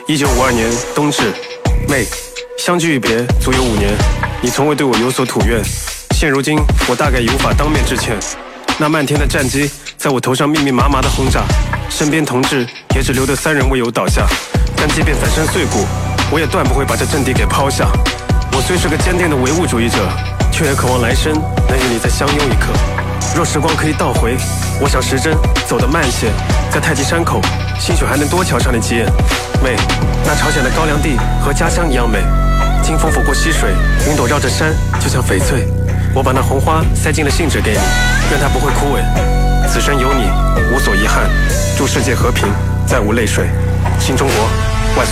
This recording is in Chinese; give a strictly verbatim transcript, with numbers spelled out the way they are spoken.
一九五二年冬至，妹，相聚一别足有五年，你从未对我有所吐怨。现如今，我大概已无法当面致歉。那漫天的战机在我头上密密麻麻的轰炸，身边同志也只留得三人未有倒下。但即便粉身碎骨，我也断不会把这阵地给抛下。我虽是个坚定的唯物主义者，却也渴望来生能与你再相拥一刻。若时光可以倒回，我想时针走得慢些，在太极山口，兴许还能多瞧上你几眼。妹，那朝鲜的高粱地和家乡一样美，清风拂过溪水，云朵绕着山，就像翡翠。我把那红花塞进了信纸给你，愿它不会枯萎。此生有你，无所遗憾。祝世界和平，再无泪水。新中国。